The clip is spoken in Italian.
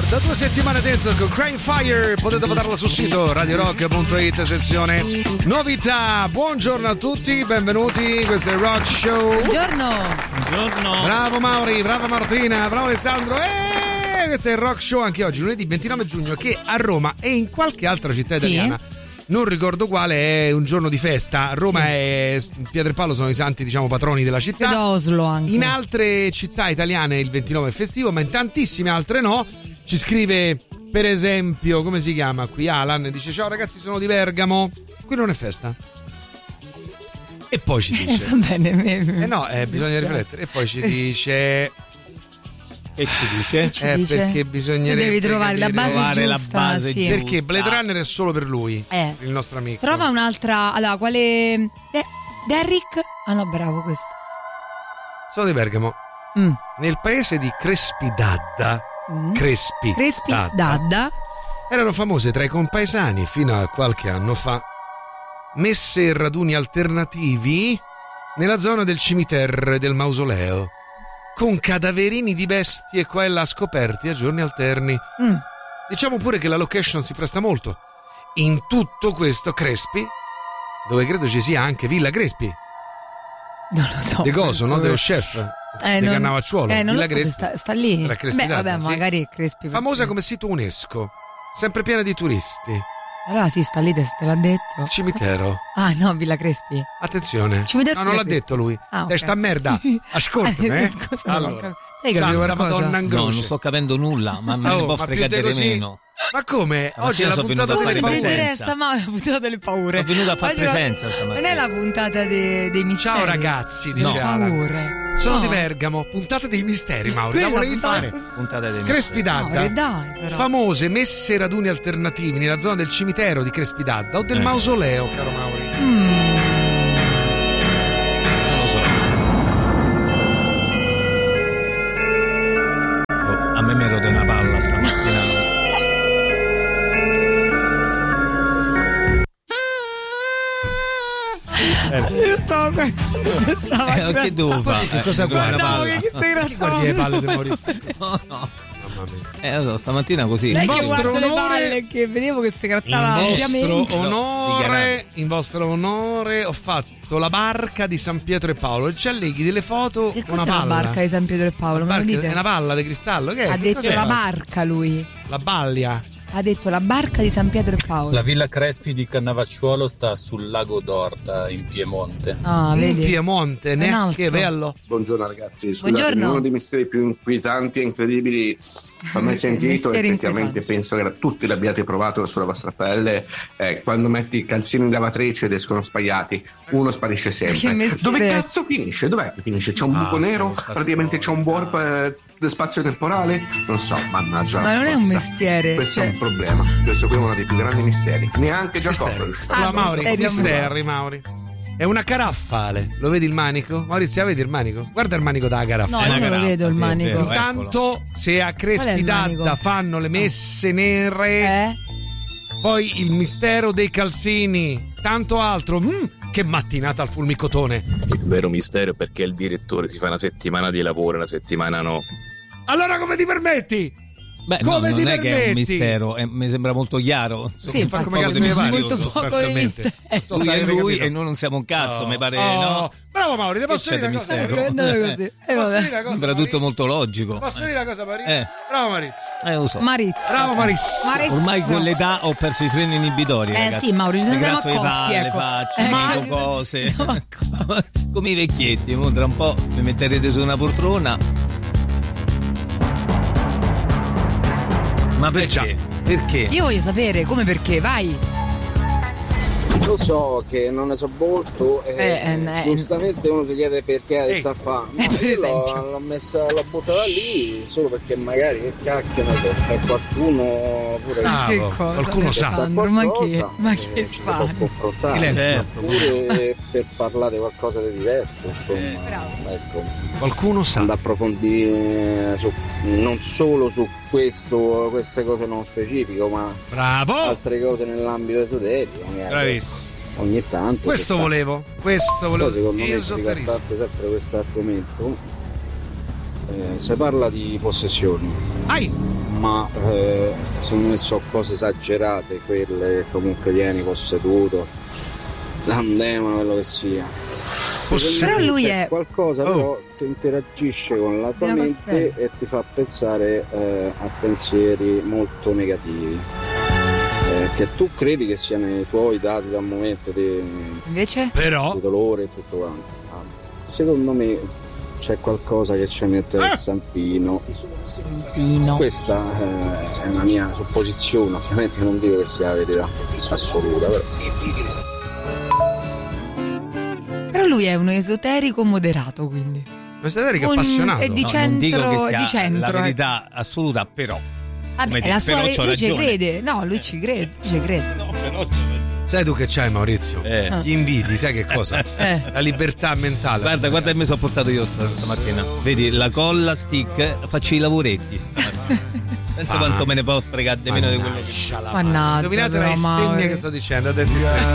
Da 2 settimane dentro con Crane Fire, potete votarla sul sito radiorock.it, sezione novità. Buongiorno a tutti, benvenuti, questo è il Rock Show. Buongiorno. Bravo Mauri, brava Martina, bravo Alessandro. Questo è il Rock Show anche oggi, lunedì 29 giugno, che a Roma e in qualche altra città italiana, non ricordo quale, è un giorno di festa. Roma è Pietro e sono i santi, diciamo, patroni della città. Ed Oslo anche. In altre città italiane il 29 è festivo, ma in tantissime altre no. Ci scrive, per esempio, come si chiama qui? Alan dice: ciao ragazzi, sono di Bergamo. Qui non è festa. E poi ci dice va bene, bisogna riflettere. E poi ci dice perché bisognerebbe devi trovare la base giusta, la base sì. Perché Blade Runner è solo per lui, il nostro amico. Trova un'altra. Allora, quale Derrick? Ah no, bravo, questo. Sono di Bergamo. Nel paese di Crespidadda. Crespidadda erano famose tra i compaesani fino a qualche anno fa messe e raduni alternativi nella zona del cimitero e del mausoleo, con cadaverini di bestie qua e là scoperti a giorni alterni. Diciamo pure che la location si presta molto. In tutto questo Crespi, dove credo ci sia anche Villa Crespi. Non lo so. De Coso, no? Dello chef di Cannavacciuolo. Non Villa lo so, Crespi. sta lì. Beh, vabbè, magari è Crespi. Famosa come sito UNESCO, sempre piena di turisti. Allora sì, sta lì, te l'ha detto. Cimitero. Ah no, Villa Crespi. Attenzione. Cimitero non l'ha Crespi. detto lui. Okay. Sta merda. Ascoltami, Scusa, allora. Santa Madonna in croce. No, non sto capendo nulla, ma me ne può fregare di meno. Ma come? Oggi è la sono puntata venuto a delle fare paure. interessa, ma la puntata delle paure. Sono venuto a fare presenza stamattina. Non è la puntata dei misteri. Ciao ragazzi, dice Alan. Paure. Sono di Bergamo, puntata dei misteri, Mauro. La volevi fare? Puntata dei Crespidadda. Dai, però. Famose messe e raduni alternativi nella zona del cimitero di Crespidadda o del mausoleo, caro Mauri. Non lo so. A me mi ero di una palla stamattina. Io stavo che devo fare? Che cosa guardavo guarda? che si grattava. Guardi le palle di Maurizio. No. Mamma mia. Lo so, stamattina così. Lei che vostro guardo le onore- palle, che vedevo che si grattava In ampiamente. vostro onore ho fatto la barca di San Pietro e Paolo e ci alleghi delle foto. Che una cos'è la palla. barca di San Pietro e Paolo? Me lo dite? È una palla di cristallo. Che è? Ha Che detto cos'è? la barca lui. La baglia. Ha detto la barca di San Pietro e Paolo. La Villa Crespi di Cannavacciuolo sta sul lago d'Orta in Piemonte. Ah, In vedi? Piemonte, Un neanche altro. bello. Buongiorno ragazzi, scusate, Buongiorno. uno dei misteri più inquietanti e incredibili per me sentito, Misteri effettivamente inquietanti. penso che tutti l'abbiate provato sulla vostra pelle, quando metti i calzini in lavatrice ed escono spagliati, uno sparisce Che sempre. mestiere Dove è? cazzo finisce? Dov'è che finisce? C'è un buco nero? Praticamente c'è un warp spazio-temporale? Non so, mannaggia. Ma non è un forza. mestiere, Questo cioè- è un problema. Questo qui è uno dei più grandi misteri. Neanche Giacomo è riuscito a Ah, La Mauri, misteri, misteri, Mauri. È una caraffale. Lo vedi il manico? Maurizio, vedi il manico? Guarda il manico della caraffa. No, È io una non lo grappa, vedo il sì, è manico. vero. Intanto, se a Qual è il Crespidadda manico? fanno le messe nere, poi il mistero dei calzini, tanto altro. Che mattinata al fulmicotone. Il vero mistero è perché il direttore si fa una settimana di lavoro, una settimana no. Allora come ti permetti? Beh, no, Come non ti è che è un permetti? mistero, mi sembra molto chiaro. Sì, infatti, come cazzo mi pare, molto poco di sostanzialmente. mistero. So Lui se è avete lui capito. e noi non siamo un cazzo, mi pare, Oh, no? Bravo Mauri, ti posso c'è dire di una cosa? mistero? È andato così. Posso Vabbè. dire una cosa, Sembra tutto Maurizio? molto logico. Posso dire una cosa, Maurizio? Bravo Maurizio. Lo so. Marizio. Bravo Maurizio. Ormai con l'età ho perso i freni inibitori. ragazzi. sì, Mauro, ci Mi siamo gratto le accorti, palle, ecco. faccio, Ma- dico cose. ci siamo accorti. Come i vecchietti, mo tra un po' mi metterete su una poltrona. Ma perché? Perché? Io voglio sapere come, perché, vai. Lo so che non ne so molto giustamente uno si chiede perché sta a fare. No, per io esempio. l'ho buttata lì solo perché magari che cacchio ne so, c'è qualcuno pure Ah, Che bravo, cosa? qualcuno sa. Sandro, ma che si può fai? confrontare Silenzio. oppure per parlare di qualcosa di diverso, insomma. Bravo. Ecco, Qualcuno sa. andare a approfondire non solo su queste cose non specifiche, ma Bravo. altre cose nell'ambito esoterico, magari. Bravissimo. Ogni tanto Questo volevo. poi secondo me Esoterismo. riguardante sempre questo argomento si parla di possessioni. Ai. ma secondo me sono cose esagerate quelle, comunque vieni posseduto da un demone, quello che sia. Però lui c'è qualcosa però che interagisce con la tua mente e ti fa pensare a pensieri molto negativi, che tu credi che siano i tuoi dati da un momento di dolore e tutto quanto. Secondo me c'è qualcosa che ci mette il zampino. Questa è una mia supposizione, ovviamente non dico che sia la verità assoluta, però lui è un esoterico moderato, quindi un esoterico appassionato. È di centro, non dico che sia di centro, la verità assoluta, però vabbè, la sua, lui ci crede. No, lui ci crede. No, però sai tu che c'hai, Maurizio? Gli invidi, sai che cosa? La libertà mentale. Guarda che mi sono portato io stamattina. Vedi, la colla stick, faccio i lavoretti. Pensa quanto me ne posso fregare di meno di quello che mannaggia, indovinate le bestemmie che sto dicendo,